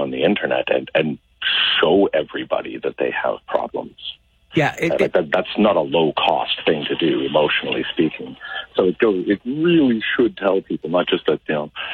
on the internet and show everybody that they have problems. Yeah, that's not a low-cost thing to do, emotionally speaking. So it really should tell people not just that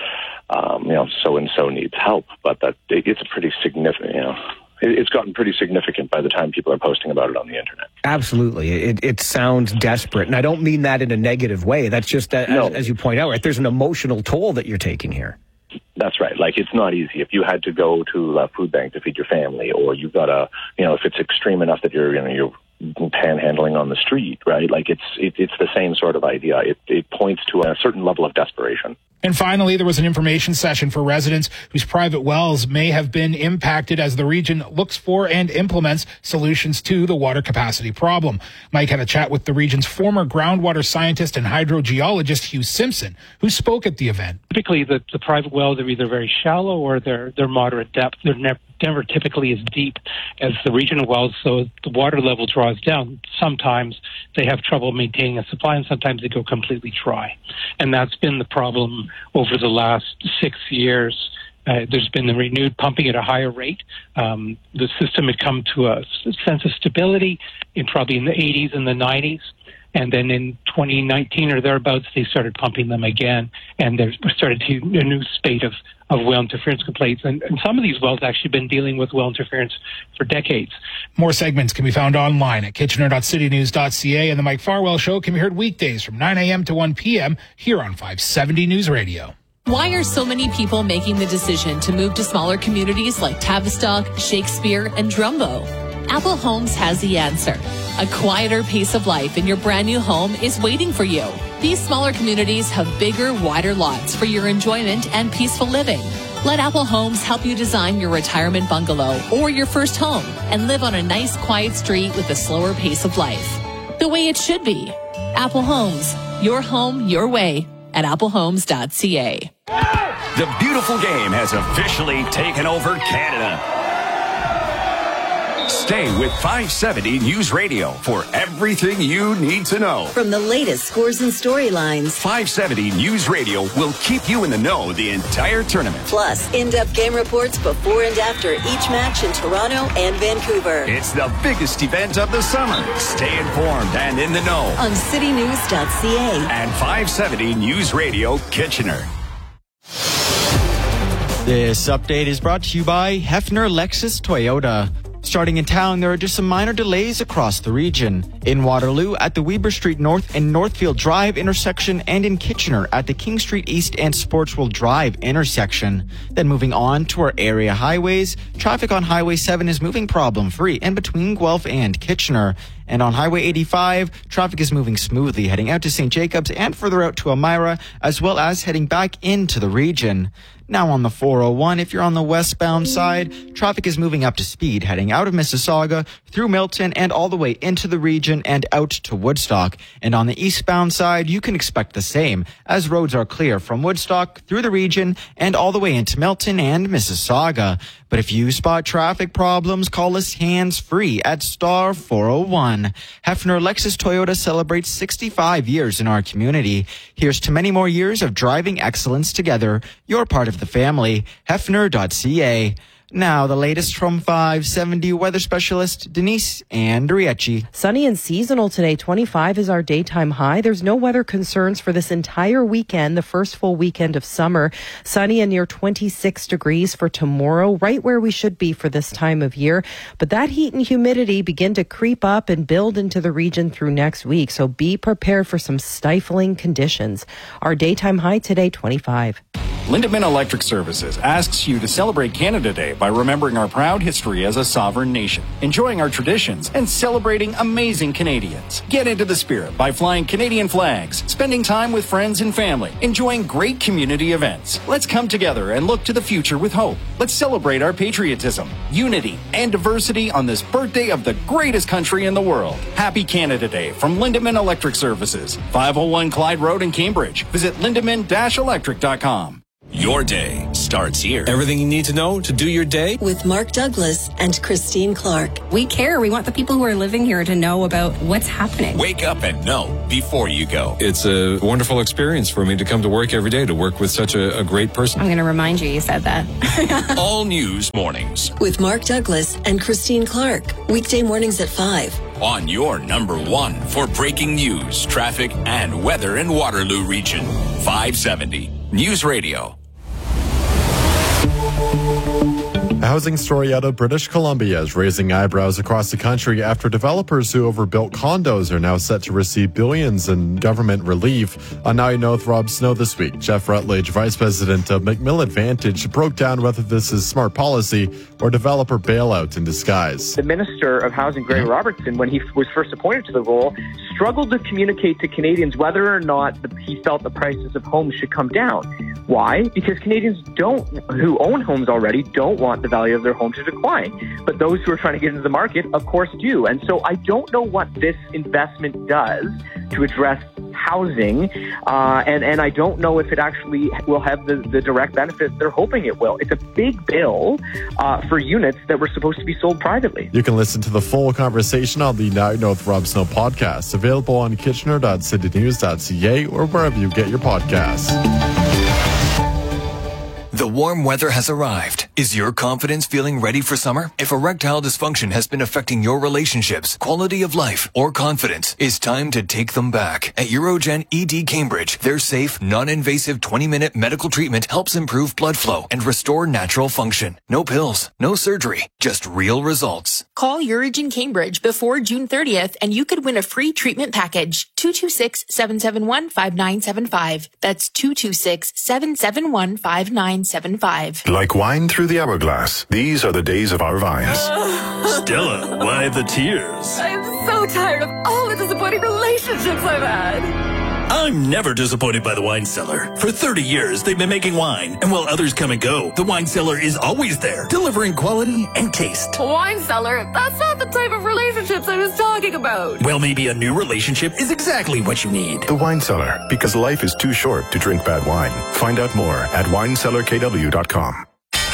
so and so needs help, but that it's a pretty significant. It's gotten pretty significant by the time people are posting about it on the internet. Absolutely, it sounds desperate, and I don't mean that in a negative way. That's just as you point out, right? There's an emotional toll that you're taking here. That's right. Like, it's not easy. If you had to go to a food bank to feed your family, or you've got if it's extreme enough that you're panhandling on the street, right? Like, it's the same sort of idea. It points to a certain level of desperation. And finally, there was an information session for residents whose private wells may have been impacted as the region looks for and implements solutions to the water capacity problem. Mike had a chat with the region's former groundwater scientist and hydrogeologist, Hugh Simpson, who spoke at the event. Typically, the private wells are either very shallow or they're moderate depth. They're never typically as deep as the regional wells, so the water level draws down. Sometimes they have trouble maintaining a supply, and sometimes they go completely dry. And that's been the problem over the last 6 years. There's been the renewed pumping at a higher rate. The system had come to a sense of stability probably in the 80s and the 90s. And then in 2019 or thereabouts, they started pumping them again, and there started a new spate of well interference complaints. And some of these wells actually been dealing with well interference for decades. More segments can be found online at kitchener.citynews.ca, and the Mike Farwell Show can be heard weekdays from 9 a.m. to 1 p.m. here on 570 News Radio. Why are so many people making the decision to move to smaller communities like Tavistock, Shakespeare, and Drumbo? Apple Homes has the answer. A quieter pace of life in your brand new home is waiting for you. These smaller communities have bigger, wider lots for your enjoyment and peaceful living. Let Apple Homes help you design your retirement bungalow or your first home and live on a nice, quiet street with a slower pace of life. The way it should be. Apple Homes. Your home, your way at applehomes.ca. The beautiful game has officially taken over Canada. Stay with 570 News Radio for everything you need to know. From the latest scores and storylines, 570 News Radio will keep you in the know the entire tournament. Plus, in-depth game reports before and after each match in Toronto and Vancouver. It's the biggest event of the summer. Stay informed and in the know on citynews.ca and 570 News Radio Kitchener. This update is brought to you by Hefner Lexus Toyota. Starting in town, there are just some minor delays across the region. In Waterloo, at the Weber Street North and Northfield Drive intersection, and in Kitchener at the King Street East and Sportsworld Drive intersection. Then moving on to our area highways, traffic on Highway 7 is moving problem-free in between Guelph and Kitchener. And on Highway 85, traffic is moving smoothly heading out to St. Jacobs and further out to Elmira, as well as heading back into the region. Now on the 401, if you're on the westbound side, traffic is moving up to speed, heading out of Mississauga, through Milton, and all the way into the region and out to Woodstock. And on the eastbound side, you can expect the same, as roads are clear from Woodstock, through the region, and all the way into Milton and Mississauga. But if you spot traffic problems, call us hands-free at star 401. Hefner Lexus Toyota celebrates 65 years in our community. Here's to many more years of driving excellence together. You're part of the family. Hefner.ca. Now, the latest from 570 weather specialist Denise Andriecci. Sunny and seasonal today. 25 is our daytime high. There's no weather concerns for this entire weekend, the first full weekend of summer. Sunny and near 26 degrees for tomorrow, right where we should be for this time of year. But that heat and humidity begin to creep up and build into the region through next week. So be prepared for some stifling conditions. Our daytime high today, 25. Lindemann Electric Services asks you to celebrate Canada Day by remembering our proud history as a sovereign nation, enjoying our traditions, and celebrating amazing Canadians. Get into the spirit by flying Canadian flags, spending time with friends and family, enjoying great community events. Let's come together and look to the future with hope. Let's celebrate our patriotism, unity, and diversity on this birthday of the greatest country in the world. Happy Canada Day from Lindemann Electric Services, 501 Clyde Road in Cambridge. Visit lindemann-electric.com. Your day starts starts here. Everything you need to know to do your day with Mark Douglas and Christine Clark. We care. We want the people who are living here to know about what's happening. Wake up and know before you go. It's a wonderful experience for me to come to work every day, to work with such a great person. I'm going to remind you said that. All News Mornings with Mark Douglas and Christine Clark. Weekday mornings at 5. On your number one for breaking news, traffic, and weather in Waterloo Region. 570 News Radio. A housing story out of British Columbia is raising eyebrows across the country after developers who overbuilt condos are now set to receive billions in government relief. On Now You Know with Rob Snow this week, Jeff Rutledge, Vice President of McMillan Vantage, broke down whether this is smart policy or developer bailout in disguise. The Minister of Housing, Greg Robertson, when he was first appointed to the role, struggled to communicate to Canadians whether or not he felt the prices of homes should come down. Why? Because Canadians who own homes already don't want the value of their home to decline. But those who are trying to get into the market, of course, do. And so I don't know what this investment does to address housing, and I don't know if it actually will have the direct benefits they're hoping it will. It's a big bill for units that were supposed to be sold privately. You can listen to the full conversation on the Now You Know with Rob Snow podcast, available on kitchener.citynews.ca or wherever you get your podcasts. The warm weather has arrived. Is your confidence feeling ready for summer? If erectile dysfunction has been affecting your relationships, quality of life, or confidence, it's time to take them back. At Urogen ED Cambridge, their safe, non-invasive 20-minute medical treatment helps improve blood flow and restore natural function. No pills, no surgery, just real results. Call Urogen Cambridge before June 30th and you could win a free treatment package. 226-771-5975. That's 226-771-5975. Like wine through the hourglass, these are the days of our vines. Stella, why the tears? I'm so tired of all the disappointing relationships I've had. I'm never disappointed by the Wine Cellar. For 30 years, they've been making wine, and while others come and go, the Wine Cellar is always there, delivering quality and taste. Wine Cellar? That's not the type of relationships I was talking about. Well, maybe a new relationship is exactly what you need. The Wine Cellar, because life is too short to drink bad wine. Find out more at winecellarkw.com.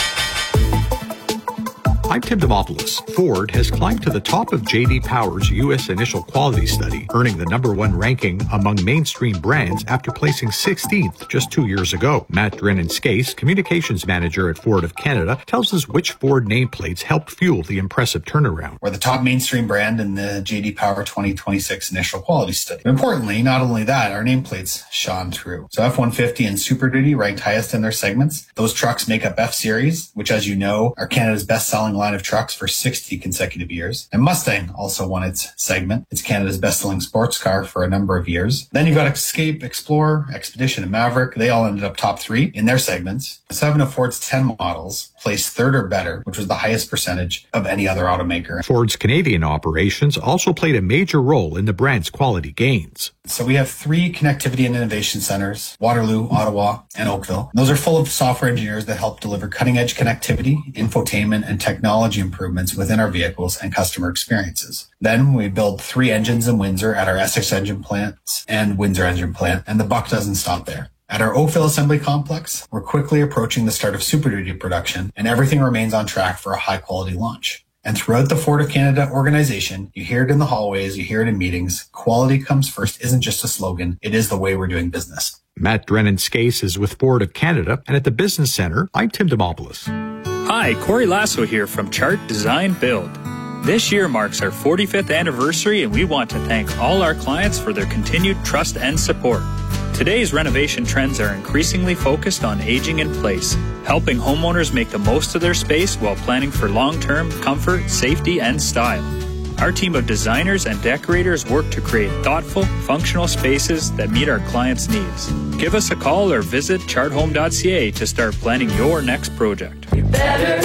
I'm Tim Demopoulos. Ford has climbed to the top of J.D. Power's U.S. Initial Quality Study, earning the #1 ranking among mainstream brands after placing 16th just 2 years ago. Matt Drennan-Skase, communications manager at Ford of Canada, tells us which Ford nameplates helped fuel the impressive turnaround. We're the top mainstream brand in the J.D. Power 2026 Initial Quality Study. But importantly, not only that, our nameplates shone through. So F-150 and Super Duty ranked highest in their segments. Those trucks make up F-Series, which, as you know, are Canada's best-selling line of trucks for 60 consecutive years. And Mustang also won its segment. It's Canada's best-selling sports car for a number of years. Then you've got Escape, Explorer, Expedition, and Maverick. They all ended up top 3 in their segments. 7 of Ford's 10 models placed 3rd or better, which was the highest percentage of any other automaker. Ford's Canadian operations also played a major role in the brand's quality gains. So we have 3 connectivity and innovation centers, Waterloo, Ottawa, and Oakville. Those are full of software engineers that help deliver cutting-edge connectivity, infotainment, and technology improvements within our vehicles and customer experiences. Then we build 3 engines in Windsor at our Essex engine plants and Windsor engine plant, and the buck doesn't stop there. At our Oakville assembly complex, we're quickly approaching the start of Super Duty production, and everything remains on track for a high-quality launch. And throughout the Ford of Canada organization, you hear it in the hallways, you hear it in meetings. Quality comes first isn't just a slogan, it is the way we're doing business. Matt Drennan-Skase is with Ford of Canada, and at the Business Center, I'm Tim Demopoulos. Hi, Corey Lasso here from Chart Design Build. This year marks our 45th anniversary, and we want to thank all our clients for their continued trust and support. Today's renovation trends are increasingly focused on aging in place, helping homeowners make the most of their space while planning for long-term comfort, safety, and style. Our team of designers and decorators work to create thoughtful, functional spaces that meet our clients' needs. Give us a call or visit charthome.ca to start planning your next project. You're better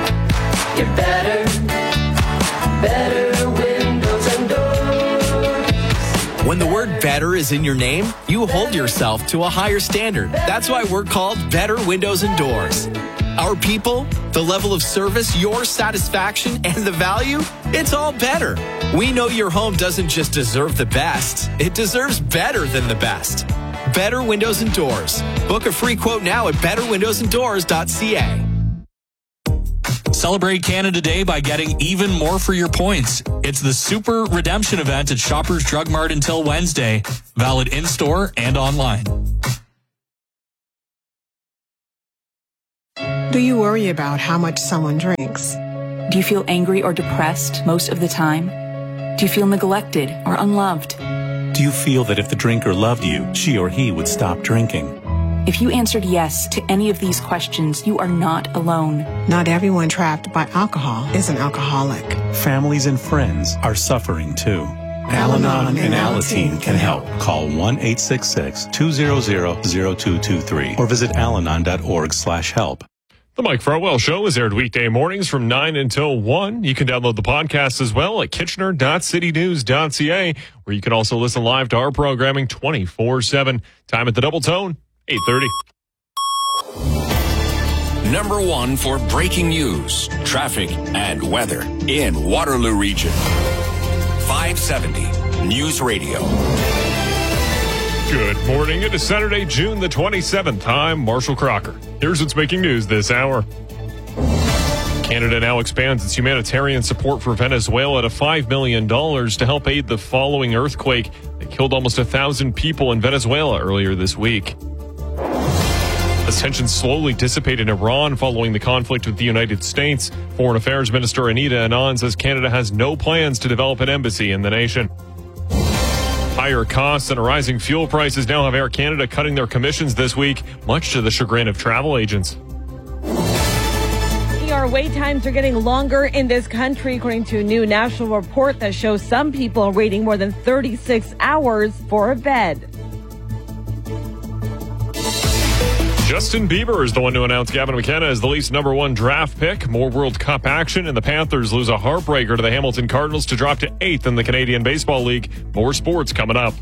windows and doors. When the word better is in your name, you hold yourself to a higher standard. That's why we're called Better Windows and Doors. Our people, the level of service, your satisfaction, and the value, it's all better. We know your home doesn't just deserve the best, it deserves better than the best. Better Windows and Doors. Book a free quote now at betterwindowsanddoors.ca. Celebrate Canada Day by getting even more for your points. It's the Super Redemption event at Shoppers Drug Mart until Wednesday. Valid in-store and online. Do you worry about how much someone drinks? Do you feel angry or depressed most of the time? Do you feel neglected or unloved? Do you feel that if the drinker loved you, she or he would stop drinking? If you answered yes to any of these questions, you are not alone. Not everyone trapped by alcohol is an alcoholic. Families and friends are suffering too. Al-Anon and Alateen can help. Call 1-866-200-0223 or visit alanon.org/help. The Mike Farwell Show is aired weekday mornings from 9 until 1. You can download the podcast as well at kitchener.citynews.ca, where you can also listen live to our programming 24/7. Time at the Double Tone, 8:30. Number 1 for breaking news, traffic, and weather in Waterloo Region. 570 News Radio. Good morning. It is Saturday, June the 27th. I'm Marshall Crocker. Here's what's making news this hour. Canada now expands its humanitarian support for Venezuela to $5 million to help aid the following earthquake that killed almost 1,000 people in Venezuela earlier this week. As tensions slowly dissipate in Iran following the conflict with the United States, Foreign Affairs Minister Anita Anand says Canada has no plans to develop an embassy in the nation. Higher costs and rising fuel prices now have Air Canada cutting their commissions this week, much to the chagrin of travel agents. ER wait times are getting longer in this country, according to a new national report that shows some people are waiting more than 36 hours for a bed. Justin Bieber is the one to announce Gavin McKenna as the Leafs' #1 draft pick. More World Cup action, and the Panthers lose a heartbreaker to the Hamilton Cardinals to drop to 8th in the Canadian Baseball League. More sports coming up.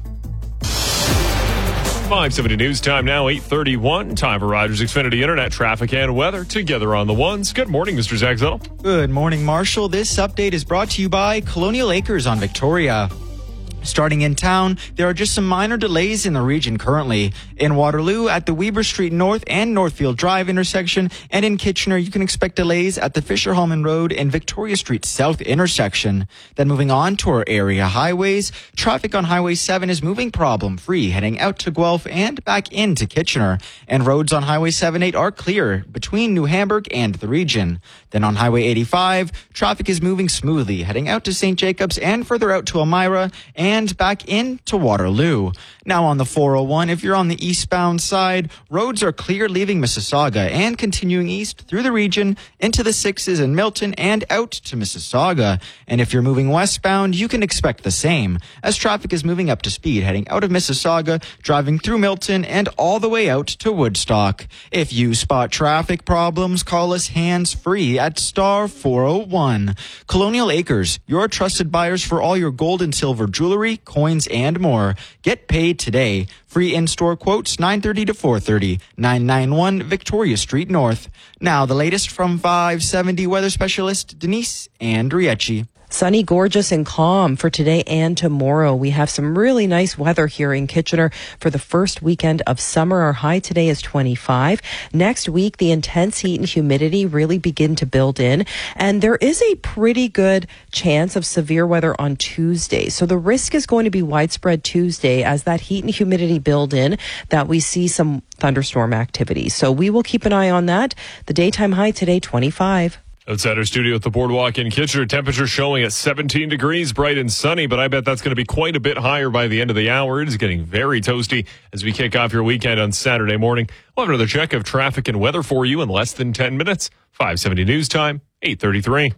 570 News Time now, 8:31. Time for Rogers Xfinity Internet traffic and weather together on the ones. Good morning, Mr. Zach Zettel. Good morning, Marshall. This update is brought to you by Colonial Acres on Victoria. Starting in town, there are just some minor delays in the region currently. In Waterloo, at the Weber Street North and Northfield Drive intersection, and in Kitchener, you can expect delays at the Fisher-Holman Road and Victoria Street South intersection. Then moving on to our area highways, traffic on Highway 7 is moving problem-free, heading out to Guelph and back into Kitchener. And roads on Highway 78 are clear between New Hamburg and the region. Then on Highway 85, traffic is moving smoothly, heading out to St. Jacobs and further out to Elmira and back into Waterloo. Now on the 401, if you're on the eastbound side, roads are clear leaving Mississauga and continuing east through the region into the 6s in Milton and out to Mississauga. And if you're moving westbound, you can expect the same, as traffic is moving up to speed, heading out of Mississauga, driving through Milton and all the way out to Woodstock. If you spot traffic problems, call us hands-free at star 401. Colonial Acres, your trusted buyers for all your gold and silver jewelry, coins, and more. Get paid today. Free in-store quotes 9:30 to 4:30, 991 Victoria Street North. Now the latest from 570 weather specialist Denise Andriecci. Sunny, gorgeous, and calm for today and tomorrow. We have some really nice weather here in Kitchener for the first weekend of summer. Our high today is 25. Next week, the intense heat and humidity really begin to build in, and there is a pretty good chance of severe weather on Tuesday. So the risk is going to be widespread Tuesday as that heat and humidity build in, that we see some thunderstorm activity. So we will keep an eye on that. The daytime high today, 25. Outside our studio at the Boardwalk in Kitchener, temperature showing at 17 degrees, bright and sunny, but I bet that's going to be quite a bit higher by the end of the hour. It is getting very toasty as we kick off your weekend on Saturday morning. We'll have another check of traffic and weather for you in less than 10 minutes. 570 News Time, 8:33.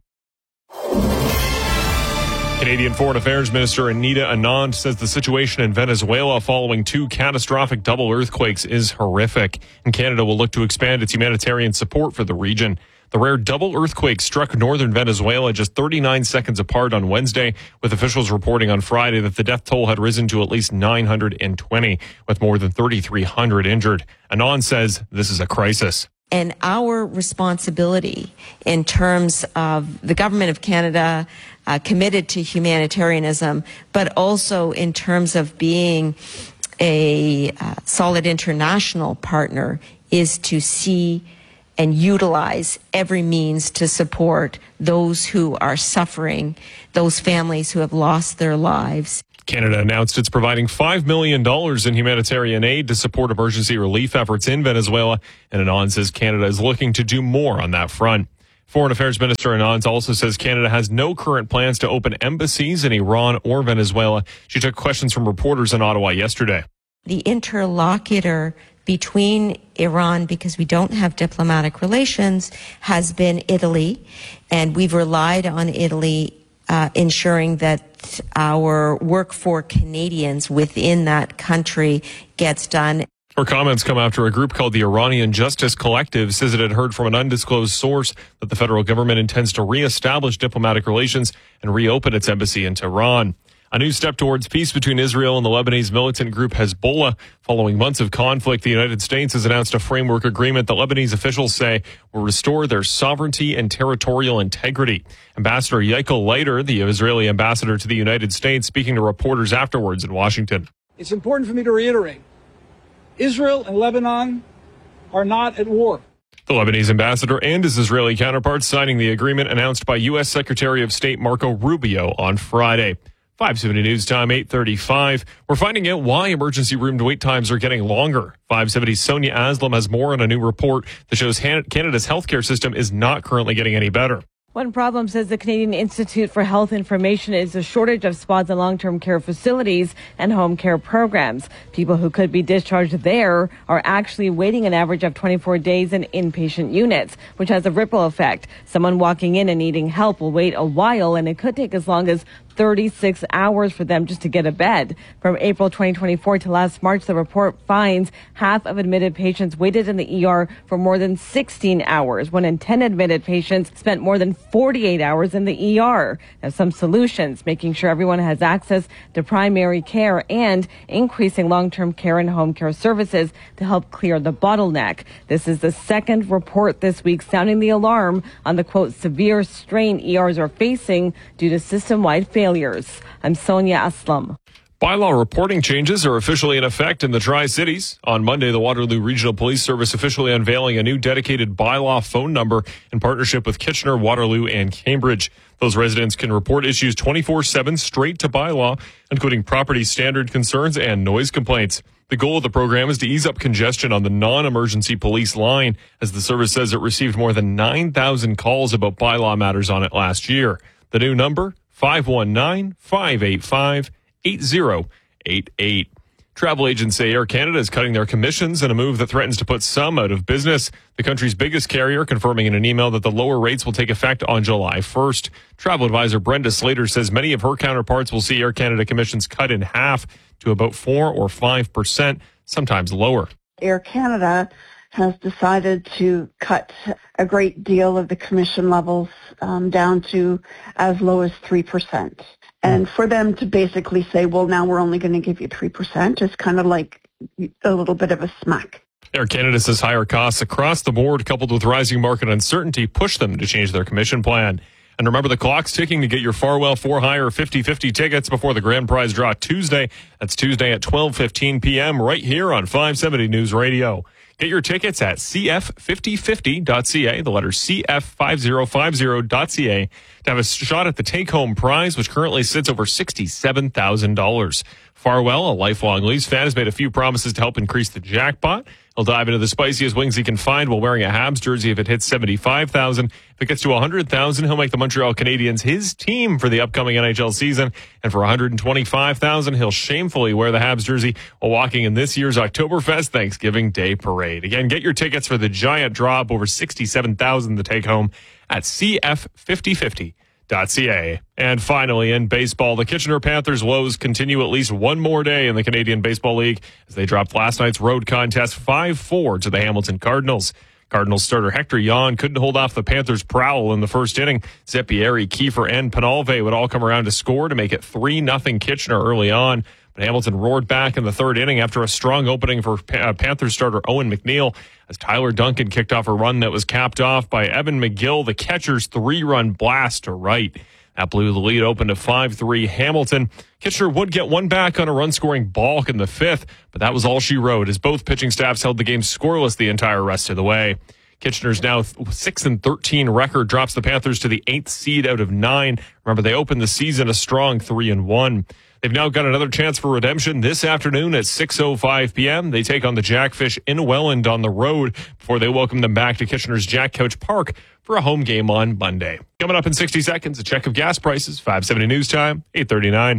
Canadian Foreign Affairs Minister Anita Anand says the situation in Venezuela following 2 catastrophic double earthquakes is horrific, and Canada will look to expand its humanitarian support for the region. The rare double earthquake struck northern Venezuela just 39 seconds apart on Wednesday, with officials reporting on Friday that the death toll had risen to at least 920, with more than 3,300 injured. Anand says this is a crisis. And our responsibility in terms of the government of Canada committed to humanitarianism, but also in terms of being a solid international partner is to see and utilize every means to support those who are suffering, those families who have lost their lives. Canada announced it's providing $5 million in humanitarian aid to support emergency relief efforts in Venezuela, and Anand says Canada is looking to do more on that front. Foreign Affairs Minister Anand also says Canada has no current plans to open embassies in Iran or Venezuela. She took questions from reporters in Ottawa yesterday. The interlocutor between Iran, because we don't have diplomatic relations, has been Italy, and we've relied on Italy ensuring that our work for Canadians within that country gets done. Her comments come after a group called the Iranian Justice Collective says it had heard from an undisclosed source that the federal government intends to reestablish diplomatic relations and reopen its embassy in Tehran. A new step towards peace between Israel and the Lebanese militant group Hezbollah. Following months of conflict, the United States has announced a framework agreement that Lebanese officials say will restore their sovereignty and territorial integrity. Ambassador Yaakov Leiter, the Israeli ambassador to the United States, speaking to reporters afterwards in Washington. It's important for me to reiterate, Israel and Lebanon are not at war. The Lebanese ambassador and his Israeli counterparts signing the agreement announced by U.S. Secretary of State Marco Rubio on Friday. 570 News Time, 8:35. We're finding out why emergency room wait times are getting longer. 570's Sonia Aslam has more on a new report that shows Canada's healthcare system is not currently getting any better. One problem, says the Canadian Institute for Health Information, is a shortage of spots in long-term care facilities and home care programs. People who could be discharged there are actually waiting an average of 24 days in inpatient units, which has a ripple effect. Someone walking in and needing help will wait a while, and it could take as long as 36 hours for them just to get a bed. From April 2024 to last March, the report finds half of admitted patients waited in the ER for more than 16 hours. 1 in 10 admitted patients spent more than 48 hours in the ER. Now, some solutions: making sure everyone has access to primary care and increasing long-term care and home care services to help clear the bottleneck. This is the second report this week sounding the alarm on the, quote, severe strain ERs are facing due to system-wide failures. I'm Sonia Aslam. Bylaw reporting changes are officially in effect in the Tri-Cities. On Monday, the Waterloo Regional Police Service officially unveiling a new dedicated bylaw phone number in partnership with Kitchener, Waterloo, and Cambridge. Those residents can report issues 24/7 straight to bylaw, including property standard concerns and noise complaints. The goal of the program is to ease up congestion on the non-emergency police line, as the service says it received more than 9,000 calls about bylaw matters on it last year. The new number, 519-585-8088. Travel agents say Air Canada is cutting their commissions in a move that threatens to put some out of business. The country's biggest carrier confirming in an email that the lower rates will take effect on July 1st. Travel advisor Brenda Slater says many of her counterparts will see Air Canada commissions cut in half to about 4 or 5%, sometimes lower. Air Canada has decided to cut a great deal of the commission levels down to as low as 3%. And for them to basically say, well, now we're only going to give you 3% is kind of like a little bit of a smack. Air Canada says higher costs across the board, coupled with rising market uncertainty, push them to change their commission plan. And remember, the clock's ticking to get your Farwell For Hire 50/50 tickets before the grand prize draw Tuesday. That's Tuesday at 12:15 p.m. right here on 570 News Radio. Get your tickets at cf5050.ca, the letter cf5050.ca, to have a shot at the take-home prize, which currently sits over $67,000. Farwell, a lifelong Leafs fan, has made a few promises to help increase the jackpot. He'll dive into the spiciest wings he can find while wearing a Habs jersey if it hits $75,000. If it gets to $100,000, he'll make the Montreal Canadiens his team for the upcoming NHL season. And for $125,000, he'll shamefully wear the Habs jersey while walking in this year's Oktoberfest Thanksgiving Day Parade. Again, get your tickets for the giant drop over $67,000 to take home at cf5050.ca. And finally, in baseball, the Kitchener Panthers' woes continue at least one more day in the Canadian Baseball League as they dropped last night's road contest 5-4 to the Hamilton Cardinals. Cardinals starter Hector Yon couldn't hold off the Panthers' prowl in the first inning. Zepieri, Kiefer, and Penalve would all come around to score to make it 3-0 Kitchener early on. But Hamilton roared back in the third inning after a strong opening for Panthers starter Owen McNeil as Tyler Duncan kicked off a run that was capped off by Evan McGill, the catcher's 3-run blast to right. That blew the lead open to 5-3 Hamilton. Kitchener would get one back on a run-scoring balk in the fifth, but that was all she wrote as both pitching staffs held the game scoreless the entire rest of the way. Kitchener's now 6-13 record drops the Panthers to the 8th seed out of 9. Remember, they opened the season a strong 3-1. They've now got another chance for redemption this afternoon at 6:05 p.m. They take on the Jackfish in Welland on the road before they welcome them back to Kitchener's Jack Couch Park for a home game on Monday. Coming up in 60 seconds, a check of gas prices. 570 News Time, 8:39.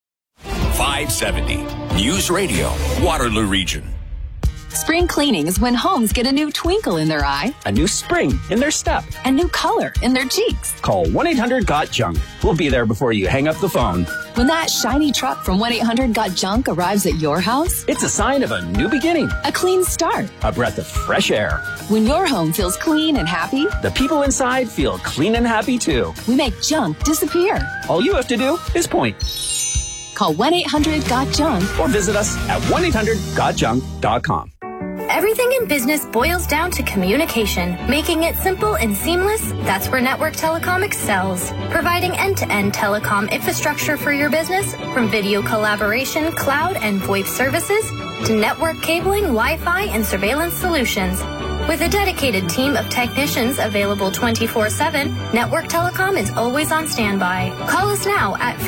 570 News Radio, Waterloo Region. Spring cleaning is when homes get a new twinkle in their eye, a new spring in their step, a new color in their cheeks. Call 1-800-GOT-JUNK. We'll be there before you hang up the phone. When that shiny truck from 1-800-GOT-JUNK arrives at your house, it's a sign of a new beginning, a clean start, a breath of fresh air. When your home feels clean and happy, the people inside feel clean and happy too. We make junk disappear. All you have to do is point. Call 1-800-GOT-JUNK or visit us at 1-800-GOTJUNK.com. Everything in business boils down to communication. Making it simple and seamless, that's where Network Telecom excels. Providing end-to-end telecom infrastructure for your business, from video collaboration, cloud, and VoIP services, to network cabling, Wi-Fi, and surveillance solutions. With a dedicated team of technicians available 24/7, Network Telecom is always on standby. Call us now at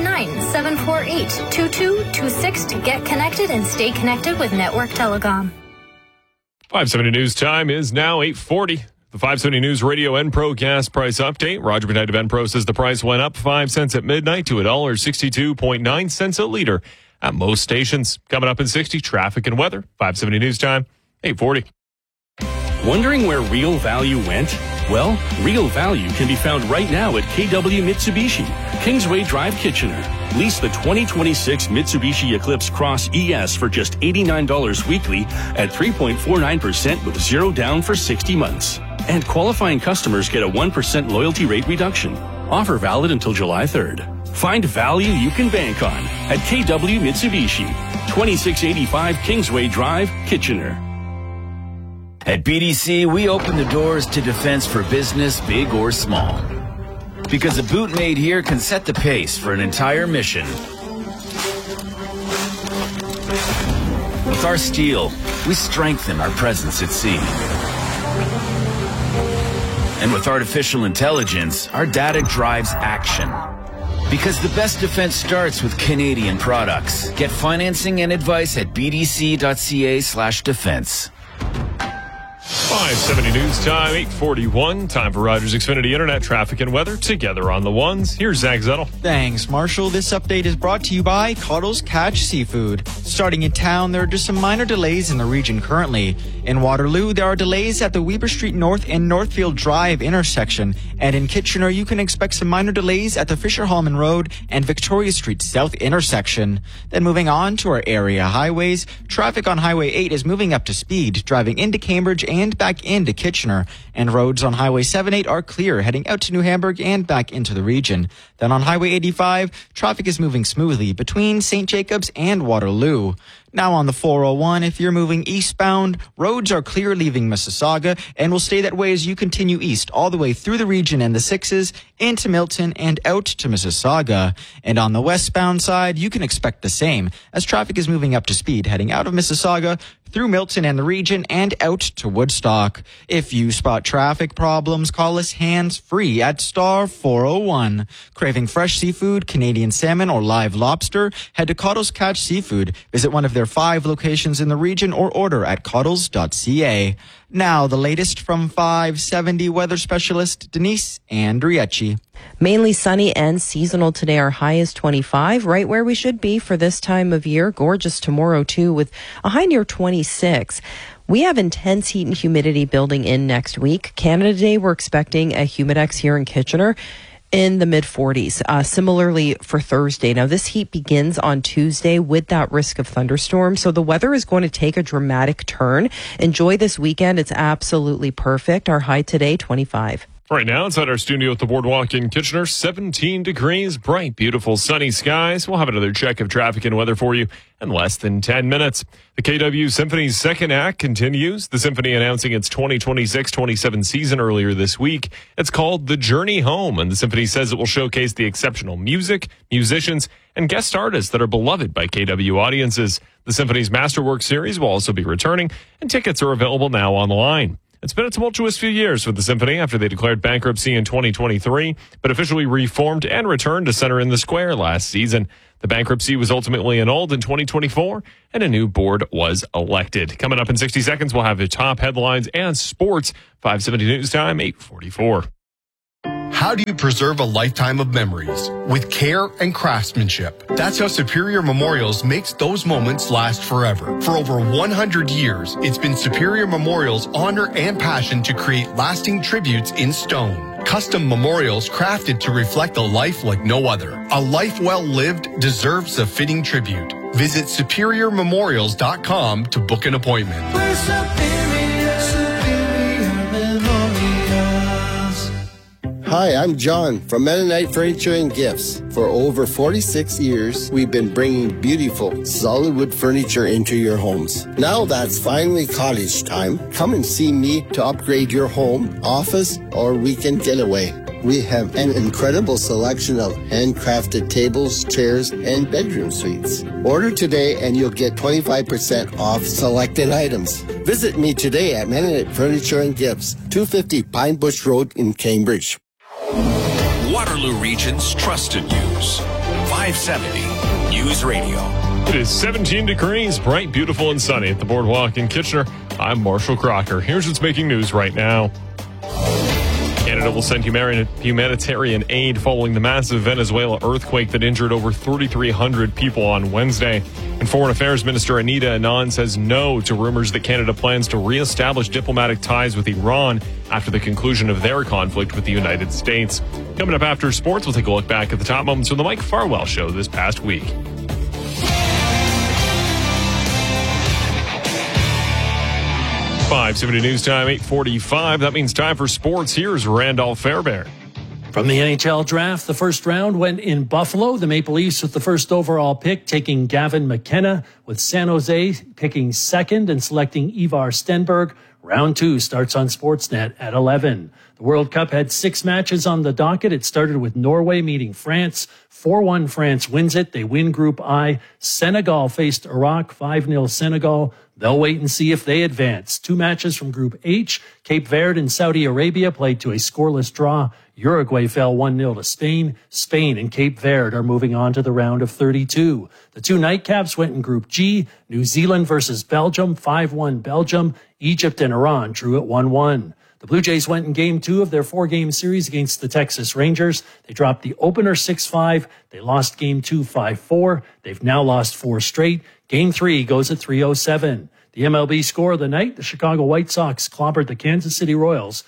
519-748-2226 to get connected and stay connected with Network Telecom. 570 News Time is now 8:40. The 570 News Radio Enpro gas price update. Roger Bernard of Enpro says the price went up 5 cents at midnight to $1.62.9 a liter at most stations. Coming up in 60, traffic and weather. 570 News Time, 8:40. Wondering where real value went? Well, real value can be found right now at KW Mitsubishi, Kingsway Drive, Kitchener. Lease the 2026 Mitsubishi Eclipse Cross ES for just $89 weekly at 3.49% with zero down for 60 months. And qualifying customers get a 1% loyalty rate reduction. Offer valid until July 3rd. Find value you can bank on at KW Mitsubishi, 2685 Kingsway Drive, Kitchener. At BDC, we open the doors to defense for business, big or small. Because a boot made here can set the pace for an entire mission. With our steel, we strengthen our presence at sea. And with artificial intelligence, our data drives action. Because the best defense starts with Canadian products. Get financing and advice at bdc.ca/defense. 570 News Time, 8:41. Time for Rogers Xfinity Internet traffic and weather together on the ones. Here's Zach Zettel. Thanks, Marshall. This update is brought to you by Cottle's Catch Seafood. Starting in town, there are just some minor delays in the region currently. In Waterloo, there are delays at the Weber Street North and Northfield Drive intersection. And in Kitchener, you can expect some minor delays at the Fisher-Hallman Road and Victoria Street South intersection. Then moving on to our area highways, traffic on Highway 8 is moving up to speed, driving into Cambridge and back into Kitchener. And roads on Highway 78 are clear, heading out to New Hamburg and back into the region. Then on Highway 85, traffic is moving smoothly between St. Jacobs and Waterloo. Now on the 401, if you're moving eastbound, roads are clear leaving Mississauga and will stay that way as you continue east all the way through the region and the 6s into Milton and out to Mississauga. And on the westbound side, you can expect the same as traffic is moving up to speed heading out of Mississauga through Milton and the region and out to Woodstock. If you spot traffic problems, call us hands-free at star 401. Craving fresh seafood, Canadian salmon, or live lobster? Head to Cottle's Catch Seafood. Visit one of their 5 locations in the region or order at cottles.ca. Now, the latest from 570 weather specialist Denise Andriecci. Mainly sunny and seasonal today. Our high is 25, right where we should be for this time of year. Gorgeous tomorrow, too, with a high near 26. We have intense heat and humidity building in next week. Canada Day, we're expecting a humidex here in Kitchener in the mid-40s. Similarly for Thursday. Now, this heat begins on Tuesday with that risk of thunderstorms. So the weather is going to take a dramatic turn. Enjoy this weekend. It's absolutely perfect. Our high today, 25. Right now, inside our studio at the Boardwalk in Kitchener, 17 degrees, bright, beautiful, sunny skies. We'll have another check of traffic and weather for you in less than 10 minutes. The KW Symphony's second act continues. The Symphony announcing its 2026-27 season earlier this week. It's called The Journey Home, and the Symphony says it will showcase the exceptional music, musicians, and guest artists that are beloved by KW audiences. The Symphony's Masterwork series will also be returning, and tickets are available now online. It's been a tumultuous few years for the Symphony after they declared bankruptcy in 2023, but officially reformed and returned to Center in the Square last season. The bankruptcy was ultimately annulled in 2024, and a new board was elected. Coming up in 60 seconds, we'll have the top headlines and sports. 570 News Time, 8:44. How do you preserve a lifetime of memories? With care and craftsmanship. That's how Superior Memorials makes those moments last forever. For over 100 years, it's been Superior Memorials' honor and passion to create lasting tributes in stone. Custom memorials crafted to reflect a life like no other. A life well lived deserves a fitting tribute. Visit SuperiorMemorials.com to book an appointment. We're Superior, Superior Memorials. Hi, I'm John from Mennonite Furniture and Gifts. For over 46 years, we've been bringing beautiful, solid wood furniture into your homes. Now that's finally cottage time. Come and see me to upgrade your home, office, or weekend getaway. We have an incredible selection of handcrafted tables, chairs, and bedroom suites. Order today and you'll get 25% off selected items. Visit me today at Mennonite Furniture and Gifts, 250 Pine Bush Road in Cambridge. Waterloo Region's trusted news. 570 News Radio. It is 17 degrees, bright, beautiful, and sunny at the Boardwalk in Kitchener. I'm Marshall Crocker. Here's what's making news right now. Canada will send humanitarian aid following the massive Venezuela earthquake that injured over 3,300 people on Wednesday. And Foreign Affairs Minister Anita Anand says no to rumors that Canada plans to reestablish diplomatic ties with Iran after the conclusion of their conflict with the United States. Coming up after sports, we'll take a look back at the top moments from the Mike Farwell Show this past week. .570 News Time, 8:45. That means time for sports. Here's Randolph Fairbairn. From the NHL draft, the first round went in Buffalo. The Maple Leafs with the first overall pick, taking Gavin McKenna, with San Jose picking second and selecting Ivar Stenberg. Round 2 starts on Sportsnet at 11. The World Cup had 6 matches on the docket. It started with Norway meeting France. 4-1 France wins it. They win Group I. Senegal faced Iraq, 5-0 Senegal. They'll wait and see if they advance. 2 matches from Group H. Cape Verde and Saudi Arabia played to a scoreless draw. Uruguay fell 1-0 to Spain. Spain and Cape Verde are moving on to the round of 32. The 2 nightcaps went in Group G. New Zealand versus Belgium, 5-1 Belgium. Egypt and Iran drew at 1-1. The Blue Jays went in Game 2 of their 4-game series against the Texas Rangers. They dropped the opener 6-5. They lost Game 2 5-4. They've now lost 4 straight. Game 3 goes at 3:07. The MLB score of the night, the Chicago White Sox clobbered the Kansas City Royals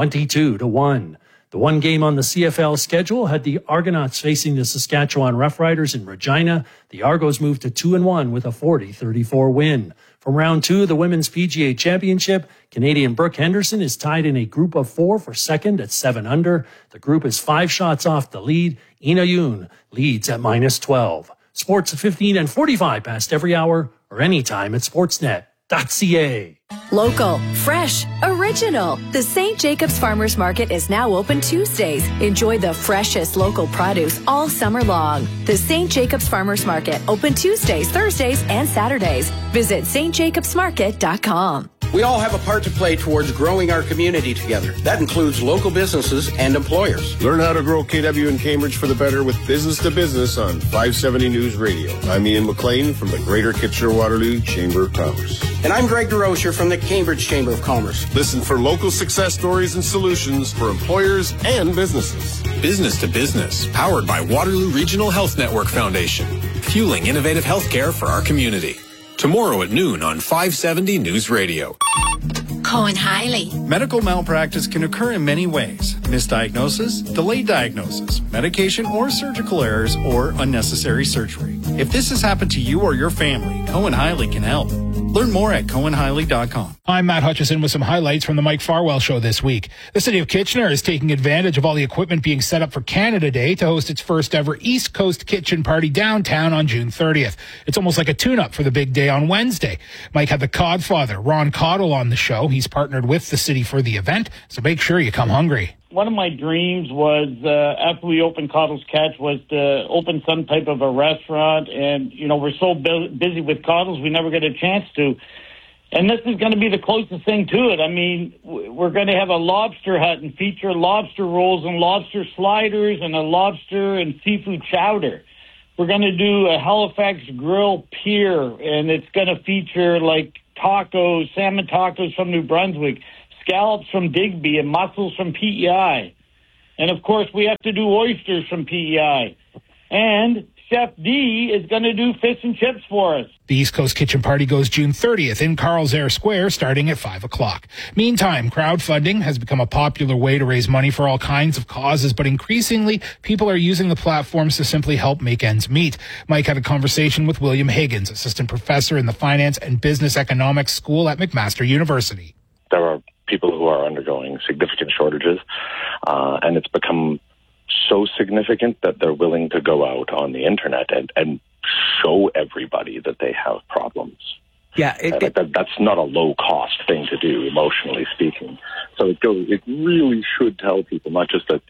22-1. The one game on the CFL schedule had the Argonauts facing the Saskatchewan Roughriders in Regina. The Argos moved to 2-1 with a 40-34 win. From round 2 of the Women's PGA Championship, Canadian Brooke Henderson is tied in a group of 4 for second at 7 under. The group is 5 shots off the lead. Ina Yoon leads at -12. Sports at 15 and 45 past every hour or anytime at sportsnet.ca. Local, fresh, original. The St. Jacobs Farmers Market is now open Tuesdays. Enjoy the freshest local produce all summer long. The St. Jacobs Farmers Market, open Tuesdays, Thursdays, and Saturdays. Visit stjacobsmarket.com. We all have a part to play towards growing our community together. That includes local businesses and employers. Learn how to grow KW in Cambridge for the better with Business to Business on 570 News Radio. I'm Ian McLean from the Greater Kitchener-Waterloo Chamber of Commerce. And I'm Greg DeRocher from the Cambridge Chamber of Commerce. Listen for local success stories and solutions for employers and businesses. Business to Business, powered by Waterloo Regional Health Network Foundation, fueling innovative healthcare for our community. Tomorrow at noon on 570 News Radio. Cohen Hiley. Medical malpractice can occur in many ways. Misdiagnosis, delayed diagnosis, medication or surgical errors, or unnecessary surgery. If this has happened to you or your family, Cohen Hiley can help. Learn more at CohenHiley.com. I'm Matt Hutchison with some highlights from the Mike Farwell Show this week. The city of Kitchener is taking advantage of all the equipment being set up for Canada Day to host its first ever East Coast Kitchen Party downtown on June 30th. It's almost like a tune-up for the big day on Wednesday. Mike had the Codfather, Ron Cottle, on the show. He's partnered with the city for the event, so make sure you come hungry. One of my dreams was, after we opened Cottle's Catch, was to open some type of a restaurant. And, we're so busy with Cottle's, we never get a chance to. And this is going to be the closest thing to it. I mean, we're going to have a lobster hut and feature lobster rolls and lobster sliders and a lobster and seafood chowder. We're going to do a Halifax grill pier, and it's going to feature like tacos, salmon tacos from New Brunswick, scallops from Digby, and mussels from PEI. And, of course, we have to do oysters from PEI. And Chef D is going to do fish and chips for us. The East Coast Kitchen Party goes June 30th in Carl's Air Square, starting at 5 o'clock. Meantime, crowdfunding has become a popular way to raise money for all kinds of causes, but increasingly, people are using the platforms to simply help make ends meet. Mike had a conversation with William Higgins, assistant professor in the Finance and Business Economics School at McMaster University. There are people who are undergoing significant shortages, and it's become so significant that they're willing to go out on the internet and show everybody that they have problems. Yeah, that's not a low-cost thing to do, emotionally speaking. So it really should tell people not just that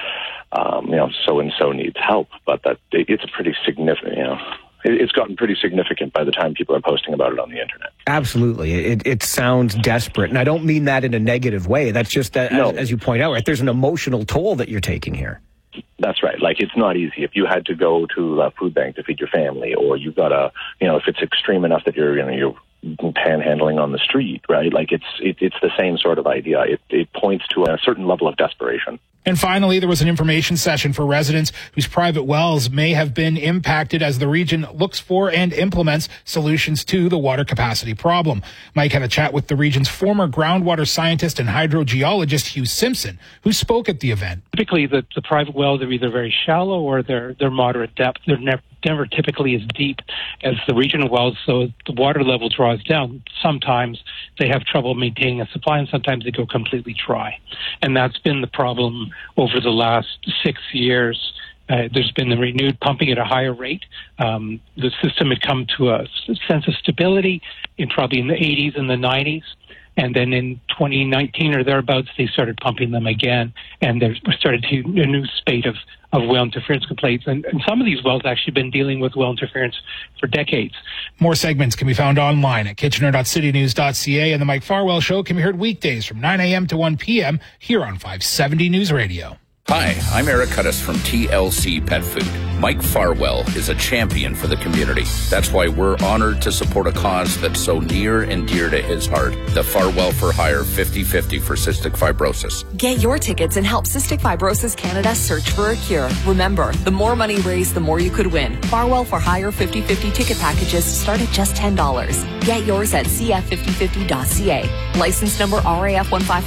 so and so needs help, but that it's a pretty significant. It's gotten pretty significant by the time people are posting about it on the internet. Absolutely. It sounds desperate. And I don't mean that in a negative way. That's just, as you point out, right, there's an emotional toll that you're taking here. That's right. Like, it's not easy. If you had to go to a food bank to feed your family, or you've got if it's extreme enough that you're panhandling on the street, right? Like, it's the same sort of idea. It points to a certain level of desperation. And finally, there was an information session for residents whose private wells may have been impacted as the region looks for and implements solutions to the water capacity problem. Mike had a chat with the region's former groundwater scientist and hydrogeologist, Hugh Simpson, who spoke at the event. Typically, the private wells are either very shallow or they're moderate depth. They're never typically as deep as the regional wells, so the water level draws down. Sometimes they have trouble maintaining a supply, and sometimes they go completely dry. And that's been the problem over the last 6 years. There's been the renewed pumping at a higher rate. The system had come to a sense of stability probably in the 80s and the 90s. And then in 2019 or thereabouts, they started pumping them again, and there started a new spate of well interference complaints. And some of these wells actually been dealing with well interference for decades. More segments can be found online at kitchener.citynews.ca, and the Mike Farwell Show can be heard weekdays from 9 a.m. to 1 p.m. here on 570 News Radio. Hi, I'm Eric Cuttis from TLC Pet Food. Mike Farwell is a champion for the community. That's why we're honored to support a cause that's so near and dear to his heart. The Farwell for Hire 50/50 for cystic fibrosis. Get your tickets and help Cystic Fibrosis Canada search for a cure. Remember, the more money raised, the more you could win. Farwell for Hire 50/50 ticket packages start at just $10. Get yours at cf5050.ca. License number RAF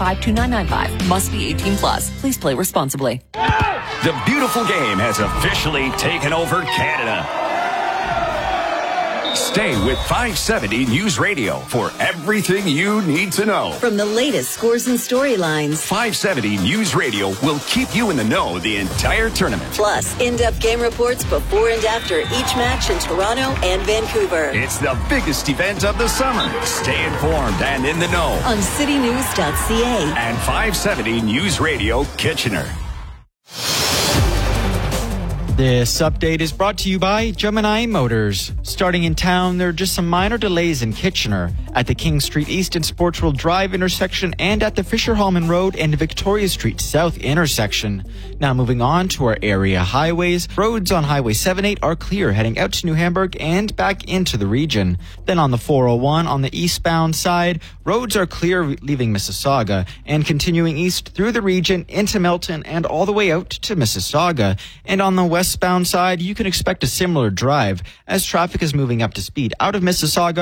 1552995. Must be 18 plus. Please play responsibly. The beautiful game has officially taken over Canada. Stay with 570 News Radio for everything you need to know. From the latest scores and storylines, 570 News Radio will keep you in the know the entire tournament. Plus, in-depth game reports before and after each match in Toronto and Vancouver. It's the biggest event of the summer. Stay informed and in the know on citynews.ca and 570 News Radio Kitchener. This update is brought to you by Gemini Motors. Starting in town, there are just some minor delays in Kitchener at the King Street East and Sports World Drive intersection and at the Fisher-Hallman Road and Victoria Street South intersection. Now moving on to our area highways. Roads on Highway 78 are clear heading out to New Hamburg and back into the region. Then on the 401 on the eastbound side, roads are clear leaving Mississauga and continuing east through the region into Milton and all the way out to Mississauga. And on the westbound side, you can expect a similar drive as traffic is moving up to speed out of Mississauga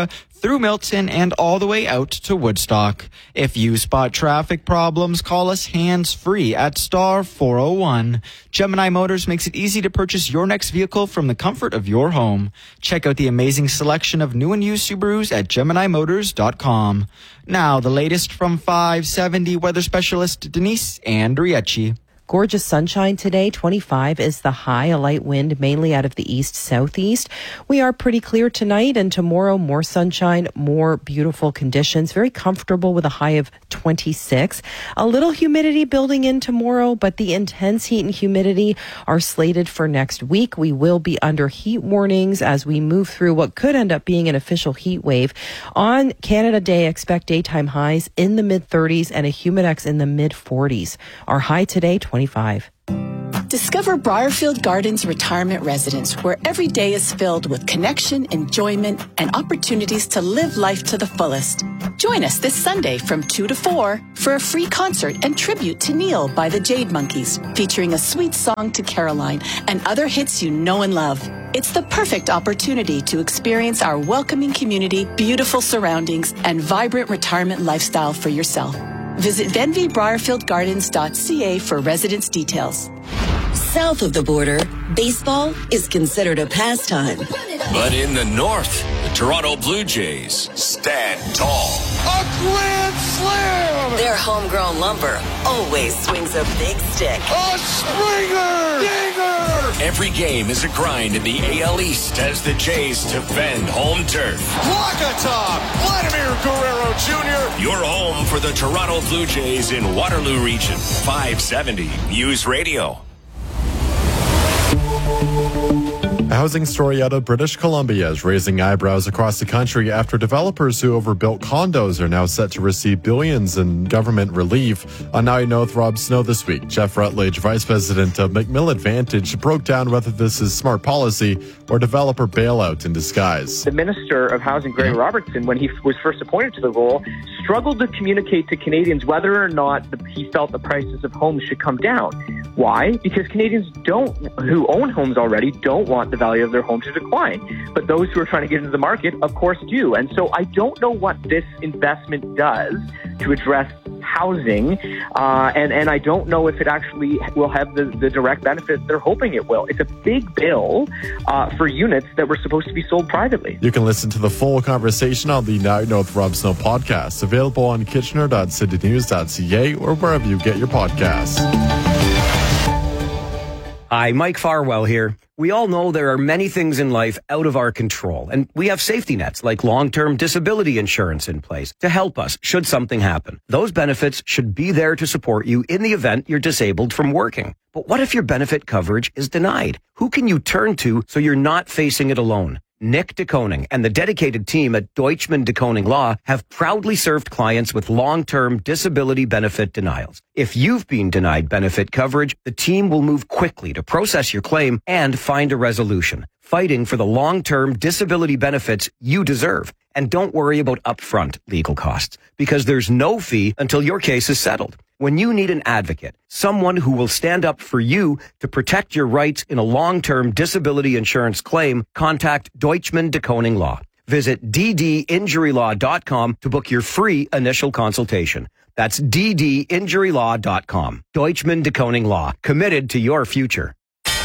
through Milton and all the way out to Woodstock. If you spot traffic problems, call us hands-free at star 401. Gemini Motors makes it easy to purchase your next vehicle from the comfort of your home. Check out the amazing selection of new and used Subarus at GeminiMotors.com. Now, the latest from 570 weather specialist Denise Andriecci. Gorgeous sunshine today. 25 is the high. A light wind mainly out of the east-southeast. We are pretty clear tonight, and tomorrow more sunshine, more beautiful conditions. Very comfortable with a high of 26. A little humidity building in tomorrow, but the intense heat and humidity are slated for next week. We will be under heat warnings as we move through what could end up being an official heat wave. On Canada Day, expect daytime highs in the mid-30s and a humidex in the mid-40s. Our high today, 25. Discover Briarfield Gardens Retirement Residence, where every day is filled with connection, enjoyment, and opportunities to live life to the fullest. Join us this Sunday from 2 to 4 for a free concert and tribute to Neil by the Jade Monkeys, featuring a sweet song to Caroline and other hits you know and love. It's the perfect opportunity to experience our welcoming community, beautiful surroundings, and vibrant retirement lifestyle for yourself. Visit VenvyBriarfieldGardens.ca for residence details. South of the border, baseball is considered a pastime. But in the north, the Toronto Blue Jays stand tall. A grand slam! Their homegrown lumber always swings a big stick. A Springer! Dinger! Every game is a grind in the AL East as the Jays defend home turf. Walk-a-top, Vladimir Guerrero Jr. Your home for the Toronto Blue Jays in Waterloo Region. 570 News Radio. A housing story out of British Columbia is raising eyebrows across the country after developers who overbuilt condos are now set to receive billions in government relief. On Now You Know with Rob Snow this week, Jeff Rutledge, Vice President of McMill Advantage, broke down whether this is smart policy or developer bailout in disguise. The Minister of Housing, Greg Robertson, when he was first appointed to the role, struggled to communicate to Canadians whether or not he felt the prices of homes should come down. Why? Because Canadians who own homes already don't want the value of their home to decline. But those who are trying to get into the market, of course, do. And so I don't know what this investment does to address housing, and I don't know if it actually will have the direct benefit they're hoping it will. It's a big bill for units that were supposed to be sold privately. You can listen to the full conversation on the Now You Know with Rob Snow podcast, available on kitchener.citynews.ca or wherever you get your podcasts. Hi, Mike Farwell here. We all know there are many things in life out of our control, and we have safety nets like long-term disability insurance in place to help us should something happen. Those benefits should be there to support you in the event you're disabled from working. But what if your benefit coverage is denied? Who can you turn to so you're not facing it alone? Nick DeKoning and the dedicated team at Deutschman DeKoning Law have proudly served clients with long-term disability benefit denials. If you've been denied benefit coverage, the team will move quickly to process your claim and find a resolution, fighting for the long-term disability benefits you deserve. And don't worry about upfront legal costs, because there's no fee until your case is settled. When you need an advocate, someone who will stand up for you to protect your rights in a long-term disability insurance claim, contact Deutschman DeKoning Law. Visit ddinjurylaw.com to book your free initial consultation. That's ddinjurylaw.com. Deutschman DeKoning Law, committed to your future.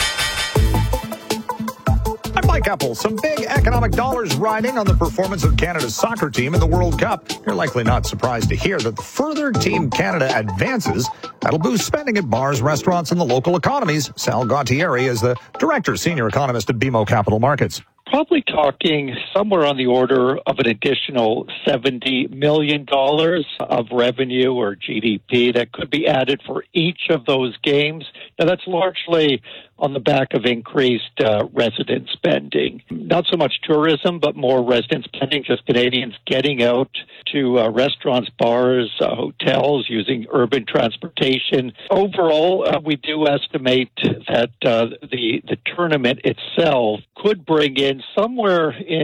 I'm Mike Apple. Some big economic dollars riding on the performance of Canada's soccer team in the World Cup. You're likely not surprised to hear that the further Team Canada advances, that'll boost spending at bars, restaurants, and the local economies. Sal Gautieri is the director, senior economist at BMO Capital Markets. Probably talking somewhere on the order of an additional $70 million of revenue or GDP that could be added for each of those games. Now, that's largely on the back of increased resident spending. Not so much tourism, but more resident spending, just Canadians getting out to restaurants, bars, hotels, using urban transportation. Overall, we do estimate that the tournament itself could bring in somewhere in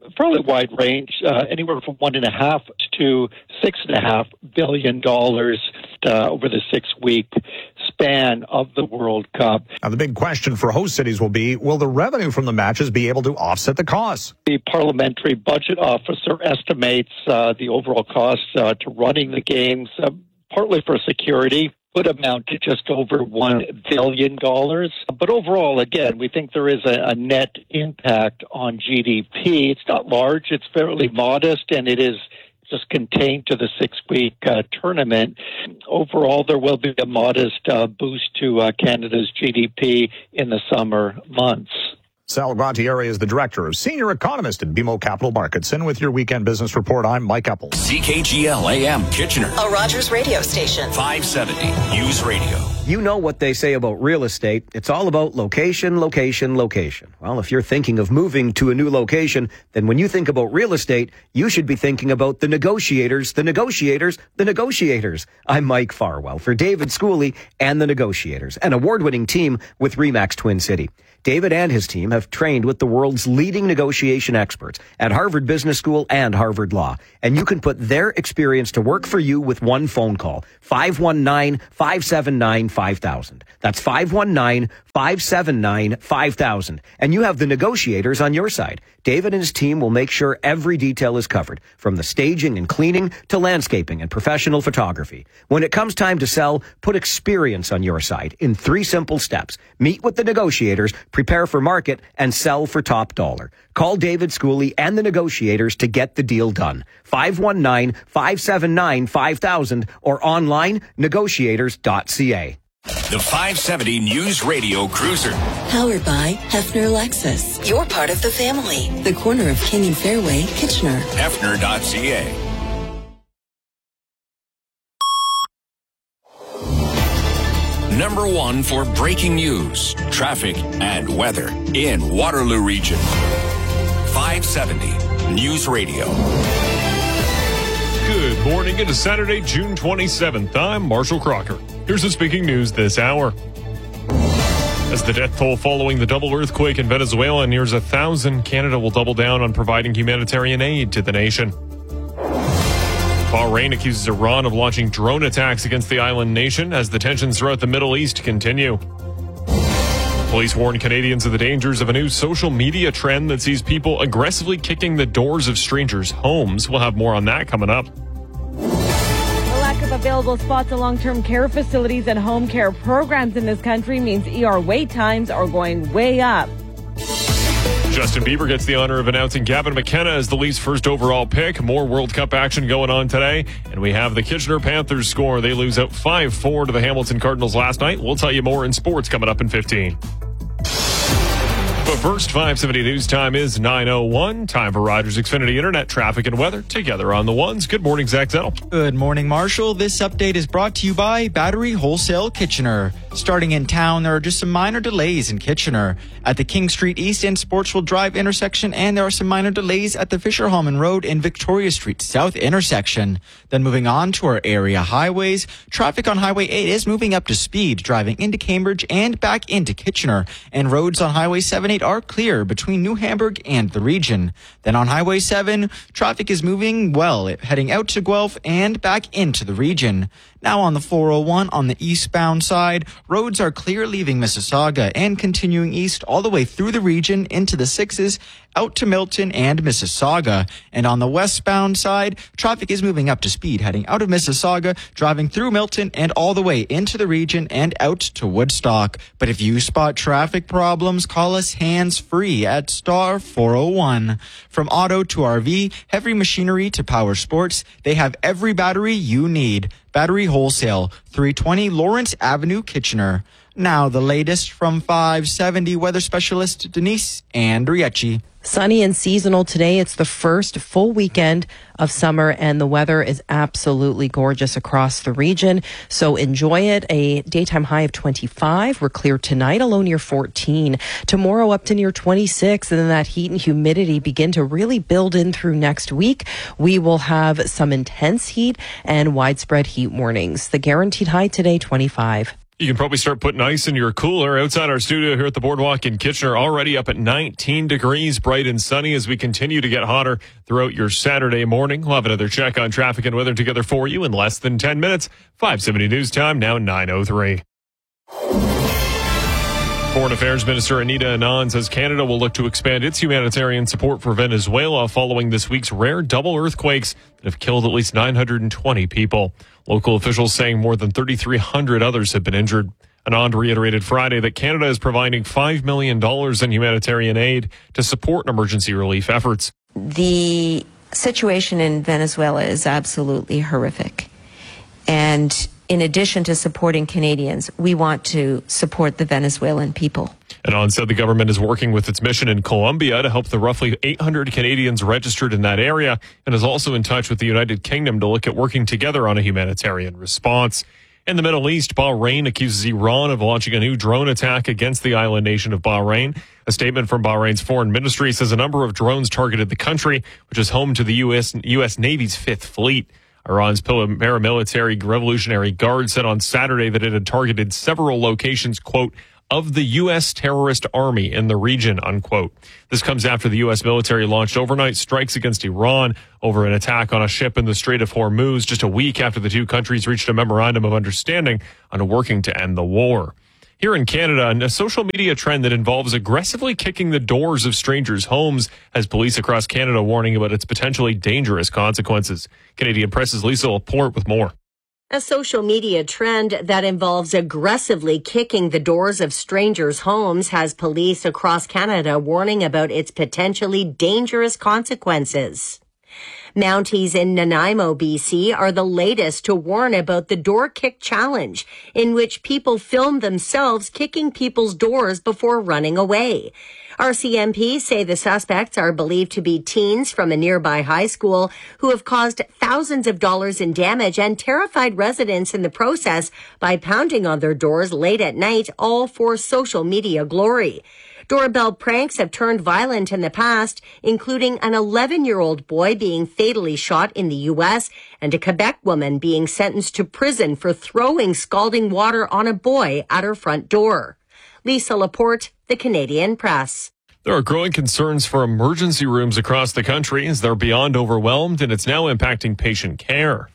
fairly wide range, anywhere from $1.5 to $6.5 billion over the 6-week span of the World Cup. Now, the big question for host cities will be, will the revenue from the matches be able to offset the costs? The parliamentary budget officer estimates the overall cost to running the games, partly for security, would amount to just over $1 billion. But overall, again, we think there is a net impact on GDP. It's not large, it's fairly modest, and it is just contained to the 6-week tournament. Overall, there will be a modest boost to Canada's GDP in the summer months. Sal Grantieri is the director of senior economist at BMO Capital Markets. And with your weekend business report, I'm Mike Epples. CKGL AM Kitchener, a Rogers radio station. 570 News Radio. You know what they say about real estate. It's all about location, location, location. Well, if you're thinking of moving to a new location, then when you think about real estate, you should be thinking about the negotiators, the negotiators, the negotiators. I'm Mike Farwell for David Schooley and the Negotiators, an award-winning team with RE/MAX Twin City. David and his team have trained with the world's leading negotiation experts at Harvard Business School and Harvard Law. And you can put their experience to work for you with one phone call. 519-579-5000. That's 519-579-5000. And you have the negotiators on your side. David and his team will make sure every detail is covered, from the staging and cleaning to landscaping and professional photography. When it comes time to sell, put experience on your side in 3 simple steps. Meet with the negotiators, prepare for market, and sell for top dollar. Call David Schooley and the Negotiators to get the deal done. 519-579-5000 or online negotiators.ca. The 570 News Radio Cruiser. Powered by Hefner Lexus. You're part of the family. The corner of King and Fairway, Kitchener. Hefner.ca. Number 1 for breaking news, traffic, and weather in Waterloo Region. 570 News Radio. Good morning. It is Saturday, June 27th. I'm Marshall Crocker. Here's the speaking news this hour. As the death toll following the double earthquake in Venezuela nears 1,000, Canada will double down on providing humanitarian aid to the nation. Bahrain accuses Iran of launching drone attacks against the island nation as the tensions throughout the Middle East continue. Police warn Canadians of the dangers of a new social media trend that sees people aggressively kicking the doors of strangers' homes. We'll have more on that coming up. The lack of available spots at long-term care facilities and home care programs in this country means ER wait times are going way up. Justin Bieber gets the honor of announcing Gavin McKenna as the Leafs' first overall pick. More World Cup action going on today. And we have the Kitchener Panthers score. They lose out 5-4 to the Hamilton Cardinals last night. We'll tell you more in sports coming up in 15. But first, 570 News Time is 9:01. Time for Rogers Xfinity Internet traffic and weather together on the ones. Good morning, Zach Zettel. Good morning, Marshall. This update is brought to you by Battery Wholesale Kitchener. Starting in town, there are just some minor delays in Kitchener at the King Street East and Sportsville Drive intersection, and there are some minor delays at the Fisher-Hallman Road and Victoria Street South intersection. Then moving on to our area highways, traffic on Highway 8 is moving up to speed, driving into Cambridge and back into Kitchener, and roads on Highway 78 are clear between New Hamburg and the region. Then on Highway 7, traffic is moving well, heading out to Guelph and back into the region. Now on the 401 on the eastbound side, roads are clear leaving Mississauga and continuing east all the way through the region into the 6s, out to Milton and Mississauga. And on the westbound side, traffic is moving up to speed, heading out of Mississauga, driving through Milton and all the way into the region and out to Woodstock. But if you spot traffic problems, call us hands-free at star 401. From auto to RV, heavy machinery to power sports, they have every battery you need. Battery Wholesale, 320 Lawrence Avenue, Kitchener. Now the latest from 570 weather specialist Denise Andriecci. Sunny and seasonal today. It's the first full weekend of summer and the weather is absolutely gorgeous across the region. So enjoy it. A daytime high of 25. We're clear tonight, a low near 14. Tomorrow up to near 26. And then that heat and humidity begin to really build in through next week. We will have some intense heat and widespread heat warnings. The guaranteed high today, 25. You can probably start putting ice in your cooler. Outside our studio here at the Boardwalk in Kitchener, already up at 19 degrees, bright and sunny as we continue to get hotter throughout your Saturday morning. We'll have another check on traffic and weather together for you in less than 10 minutes. 5:70 news time, now 9:03. Foreign Affairs Minister Anita Anand says Canada will look to expand its humanitarian support for Venezuela following this week's rare double earthquakes that have killed at least 920 people. Local officials saying more than 3,300 others have been injured. Anand reiterated Friday that Canada is providing $5 million in humanitarian aid to support emergency relief efforts. The situation in Venezuela is absolutely horrific. And in addition to supporting Canadians, we want to support the Venezuelan people. Anand said the government is working with its mission in Colombia to help the roughly 800 Canadians registered in that area and is also in touch with the United Kingdom to look at working together on a humanitarian response. In the Middle East, Bahrain accuses Iran of launching a new drone attack against the island nation of Bahrain. A statement from Bahrain's foreign ministry says a number of drones targeted the country, which is home to the U.S. Navy's Fifth Fleet. Iran's paramilitary Revolutionary Guard said on Saturday that it had targeted several locations, quote, of the U.S. terrorist army in the region, unquote. This comes after the U.S. military launched overnight strikes against Iran over an attack on a ship in the Strait of Hormuz just a week after the two countries reached a memorandum of understanding on working to end the war. Here in Canada, a social media trend that involves aggressively kicking the doors of strangers' homes has police across Canada warning about its potentially dangerous consequences. Canadian Press's Lisa Laporte with more. A social media trend that involves aggressively kicking the doors of strangers' homes has police across Canada warning about its potentially dangerous consequences. Mounties in Nanaimo, BC are the latest to warn about the door kick challenge, in which people film themselves kicking people's doors before running away. RCMP say the suspects are believed to be teens from a nearby high school who have caused thousands of dollars in damage and terrified residents in the process by pounding on their doors late at night, all for social media glory. Doorbell pranks have turned violent in the past, including an 11-year-old boy being fatally shot in the U.S. and a Quebec woman being sentenced to prison for throwing scalding water on a boy at her front door. Lisa Laporte, The Canadian Press. There are growing concerns for emergency rooms across the country as they're beyond overwhelmed, and it's now impacting patient care.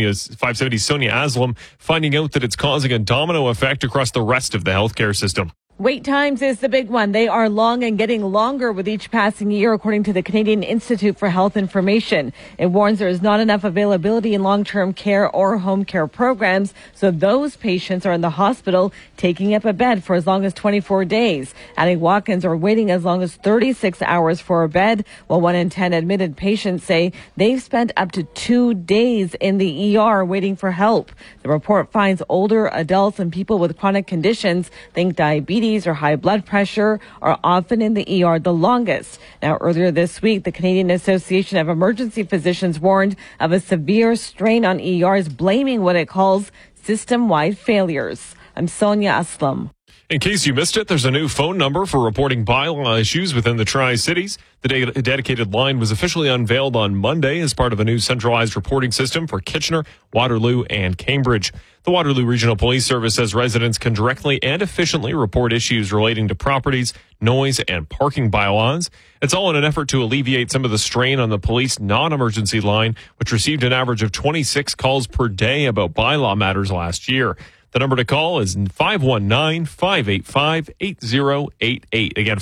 570's Sonia Aslam finding out that it's causing a domino effect across the rest of the healthcare system. Wait times is the big one. They are long and getting longer with each passing year, according to the Canadian Institute for Health Information. It warns there is not enough availability in long-term care or home care programs, so those patients are in the hospital taking up a bed for as long as 24 days. Adding walk-ins are waiting as long as 36 hours for a bed, while 1 in 10 admitted patients say they've spent up to 2 days in the ER waiting for help. The report finds older adults and people with chronic conditions, think diabetes or high blood pressure, are often in the ER the longest. Now, earlier this week, the Canadian Association of Emergency Physicians warned of a severe strain on ERs, blaming what it calls system-wide failures. I'm Sonia Aslam. In case you missed it, there's a new phone number for reporting bylaw issues within the Tri-Cities. The dedicated line was officially unveiled on Monday as part of a new centralized reporting system for Kitchener, Waterloo, and Cambridge. The Waterloo Regional Police Service says residents can directly and efficiently report issues relating to properties, noise, and parking bylaws. It's all in an effort to alleviate some of the strain on the police non-emergency line, which received an average of 26 calls per day about bylaw matters last year. The number to call is 519-585-8088. Again,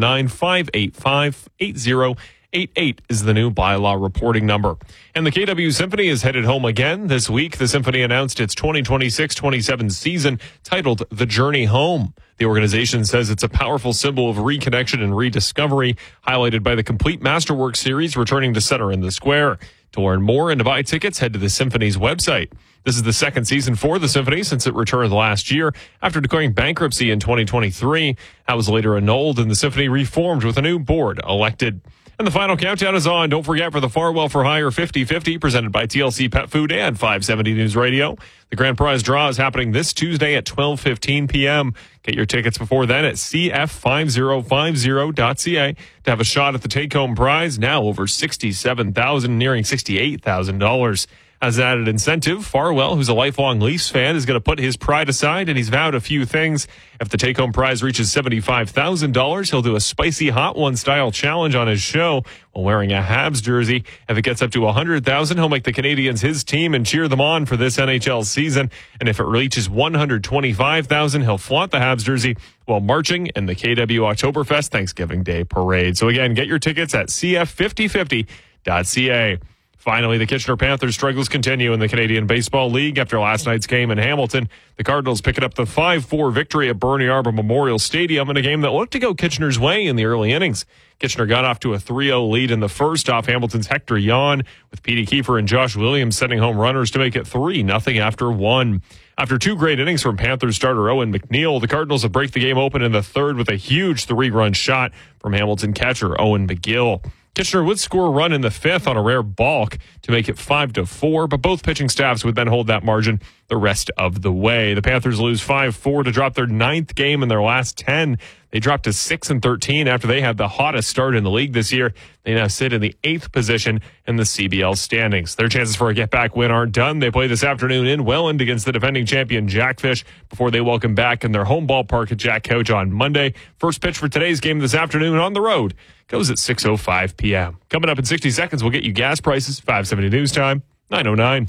519-585-8088 is the new bylaw reporting number. And the KW Symphony is headed home again this week. The Symphony announced its 2026-27 season titled The Journey Home. The organization says it's a powerful symbol of reconnection and rediscovery, highlighted by the complete Masterwork series returning to Center in the Square. To learn more and to buy tickets, head to the Symphony's website. This is the second season for the Symphony since it returned last year after declaring bankruptcy in 2023. That was later annulled and the Symphony reformed with a new board elected. And the final countdown is on. Don't forget for the Farwell for Hire 50-50 presented by TLC Pet Food and 570 News Radio. The grand prize draw is happening this Tuesday at 12:15 p.m. Get your tickets before then at cf5050.ca to have a shot at the take-home prize, now over $67,000, nearing $68,000. As an added incentive, Farwell, who's a lifelong Leafs fan, is going to put his pride aside, and he's vowed a few things. If the take-home prize reaches $75,000, he'll do a spicy Hot One style challenge on his show while wearing a Habs jersey. If it gets up to $100,000, he'll make the Canadiens his team and cheer them on for this NHL season. And if it reaches $125,000, he'll flaunt the Habs jersey while marching in the KW Oktoberfest Thanksgiving Day Parade. So again, get your tickets at cf5050.ca. Finally, the Kitchener Panthers' struggles continue in the Canadian Baseball League after last night's game in Hamilton. The Cardinals picking up the 5-4 victory at Bernie Arbor Memorial Stadium in a game that looked to go Kitchener's way in the early innings. Kitchener got off to a 3-0 lead in the first off Hamilton's Hector Yon, with Petey Kiefer and Josh Williams sending home runners to make it 3-0 after one. After two great innings from Panthers starter Owen McNeil, the Cardinals have break the game open in the third with a huge 3-run shot from Hamilton catcher Owen McGill. Kitchener would score a run in the fifth on a rare balk to make it 5-4, but both pitching staffs would then hold that margin the rest of the way. The Panthers lose 5-4 to drop their 9th game in their last 10. They dropped to 6-13 after they had the hottest start in the league this year. They now sit in the 8th position in the CBL standings. Their chances for a get-back win aren't done. They play this afternoon in Welland against the defending champion Jackfish before they welcome back in their home ballpark at Jack Couch on Monday. First pitch for today's game this afternoon on the road goes at 6:05 p.m. Coming up in 60 seconds, we'll get you gas prices. 570 News Time, 9:09.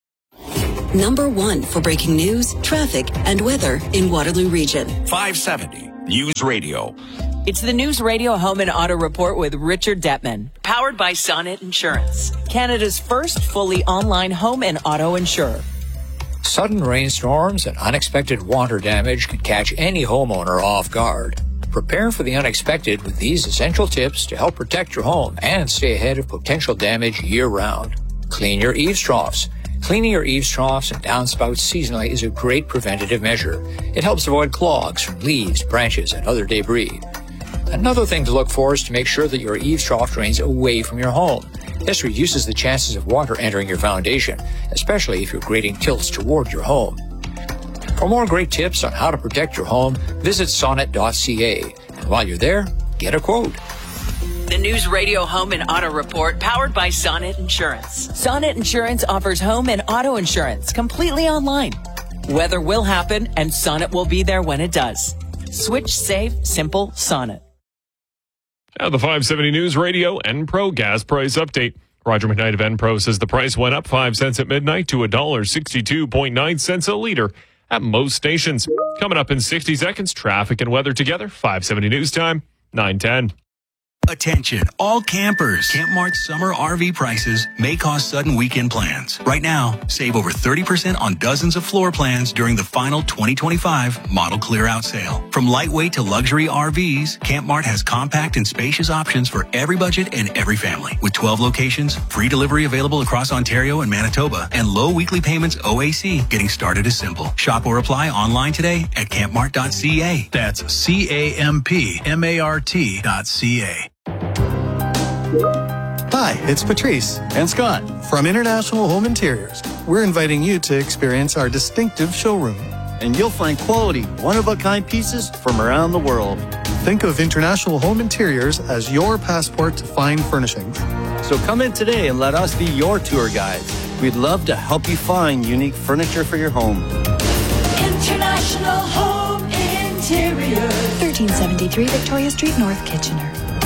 Number 1 for breaking news, traffic, and weather in Waterloo Region. 570 News Radio. It's the News Radio Home and Auto Report with Richard Detman, powered by Sonnet Insurance, Canada's first fully online home and auto insurer. Sudden rainstorms and unexpected water damage can catch any homeowner off guard. Prepare for the unexpected with these essential tips to help protect your home and stay ahead of potential damage year-round. Clean your eaves troughs. Cleaning your eaves troughs and downspouts seasonally is a great preventative measure. It helps avoid clogs from leaves, branches, and other debris. Another thing to look for is to make sure that your eaves trough drains away from your home. This reduces the chances of water entering your foundation, especially if your grading tilts toward your home. For more great tips on how to protect your home, visit sonnet.ca. And while you're there, get a quote. The News Radio Home and Auto Report, powered by Sonnet Insurance. Sonnet Insurance offers home and auto insurance completely online. Weather will happen, and Sonnet will be there when it does. Switch, save, simple, Sonnet. Now the 570 News Radio Enpro gas price update. Roger McKnight of Enpro says the price went up 5 cents at midnight to $1.62.9 a liter at most stations. Coming up in 60 seconds, traffic and weather together. 570 News Time, 9:10. Attention, all campers. Campmart's summer RV prices may cause sudden weekend plans. Right now, save over 30% on dozens of floor plans during the final 2025 model clear-out sale. From lightweight to luxury RVs, Campmart has compact and spacious options for every budget and every family. With 12 locations, free delivery available across Ontario and Manitoba, and low weekly payments OAC. Getting started is simple. Shop or apply online today at campmart.ca. That's CAMPMART.ca. Hi, it's Patrice and Scott from International Home Interiors. We're inviting you to experience our distinctive showroom. And you'll find quality, one-of-a-kind pieces from around the world. Think of International Home Interiors as your passport to fine furnishings. So come in today and let us be your tour guides. We'd love to help you find unique furniture for your home. International Home Interiors. 1373 Victoria Street, North Kitchener.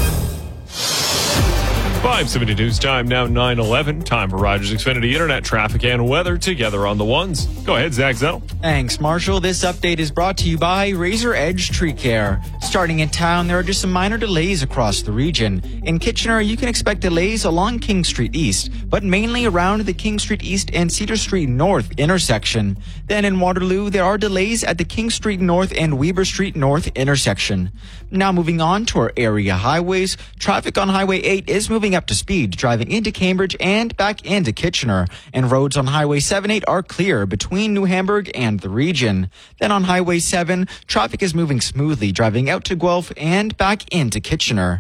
570 News Time, now 9:11. Time for Rogers Xfinity Internet traffic and weather together on the ones. Go ahead, Zach Zettel. Thanks, Marshall. This update is brought to you by Razor Edge Tree Care. Starting in town, there are just some minor delays across the region. In Kitchener, you can expect delays along King Street East, but mainly around the King Street East and Cedar Street North intersection. Then in Waterloo, there are delays at the King Street North and Weber Street North intersection. Now moving on to our area highways, traffic on Highway 8 is moving up to speed, driving into Cambridge and back into Kitchener. And roads on Highway 78 are clear between New Hamburg and the region. Then on Highway 7, traffic is moving smoothly, driving out to Guelph and back into Kitchener.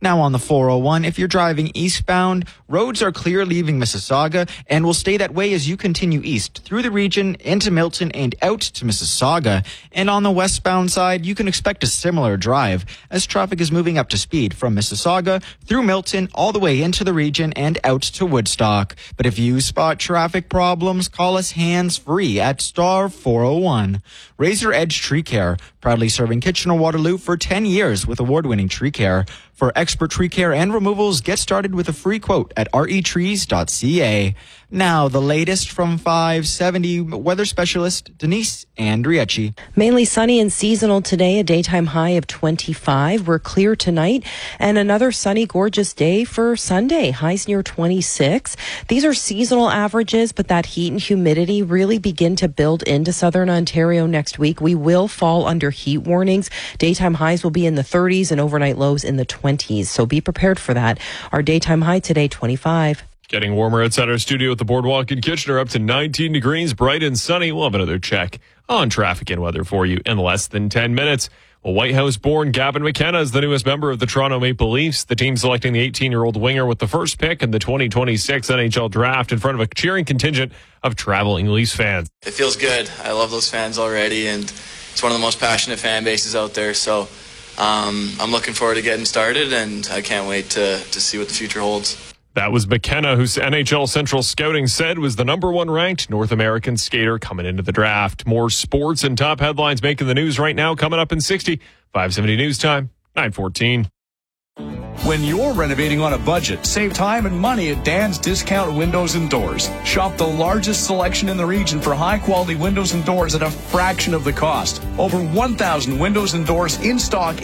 Now on the 401, if you're driving eastbound, roads are clear leaving Mississauga and will stay that way as you continue east through the region into Milton and out to Mississauga. And on the westbound side, you can expect a similar drive as traffic is moving up to speed from Mississauga through Milton all the way into the region and out to Woodstock. But if you spot traffic problems, call us hands-free at star 401. Razor Edge Tree Care, proudly serving Kitchener-Waterloo for 10 years with award-winning tree care. For expert tree care and removals, get started with a free quote at retrees.ca. Now, the latest from 570 weather specialist Denise Andriecci. Mainly sunny and seasonal today, a daytime high of 25. We're clear tonight, and another sunny, gorgeous day for Sunday. Highs near 26. These are seasonal averages, but that heat and humidity really begin to build into southern Ontario next week. We will fall under heat warnings. Daytime highs will be in the 30s and overnight lows in the 20s, so be prepared for that. Our daytime high today, 25. Getting warmer outside our studio at the Boardwalk in Kitchener, up to 19 degrees, bright and sunny. We'll have another check on traffic and weather for you in less than 10 minutes. Well, White House-born Gavin McKenna is the newest member of the Toronto Maple Leafs. The team selecting the 18-year-old winger with the first pick in the 2026 NHL draft in front of a cheering contingent of traveling Leafs fans. It feels good. I love those fans already, and it's one of the most passionate fan bases out there. So I'm looking forward to getting started, and I can't wait to see what the future holds. That was McKenna, who NHL Central Scouting said was the number one ranked North American skater coming into the draft. More sports and top headlines making the news right now coming up in 60. 570 News Time, 9:14. When you're renovating on a budget, save time and money at Dan's Discount Windows and Doors. Shop the largest selection in the region for high-quality windows and doors at a fraction of the cost. Over 1,000 windows and doors in stock